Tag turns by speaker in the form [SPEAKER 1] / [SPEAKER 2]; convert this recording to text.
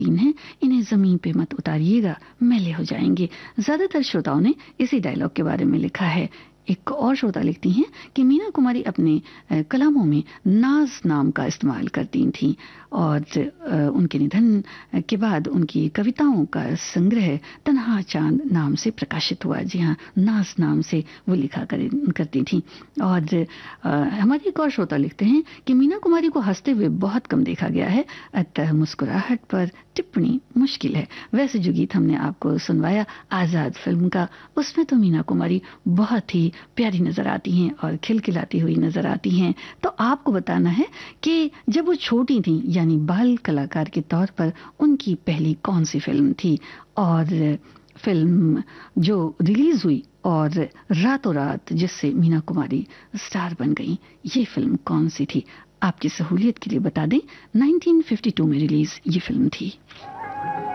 [SPEAKER 1] हैं, इन्हें जमीन पे मत उतारिएगा, मैले हो जाएंगे। ज्यादातर श्रोताओं ने इसी डायलॉग के बारे में लिखा है। एक और श्रोता लिखती हैं कि मीना कुमारी अपने कलामों में नाज नाम का इस्तेमाल करती थीं और उनके निधन के बाद उनकी कविताओं का संग्रह तन्हा चांद नाम से प्रकाशित हुआ। जी हाँ, नाज नाम से वो लिखा करती थीं। और हमारे एक और श्रोता लिखते हैं कि मीना कुमारी को हंसते हुए बहुत कम देखा गया है, अतः मुस्कुराहट पर टिप्पणी मुश्किल है। वैसे जो गीत हमने आपको सुनवाया आजाद फिल्म का, उसमें तो मीना कुमारी बहुत ही प्यारी नजर आती हैं और खिलखिलाती हुई नजर आती हैं। तो आपको बताना है कि जब वो छोटी थी, यानी बाल कलाकार के तौर पर उनकी पहली कौन सी फिल्म थी, और फिल्म जो रिलीज हुई और रातों रात जिससे मीना कुमारी स्टार बन गई, ये फिल्म कौन सी थी? आपकी सहूलियत के लिए बता दें, 1952 में रिलीज ये फिल्म थी।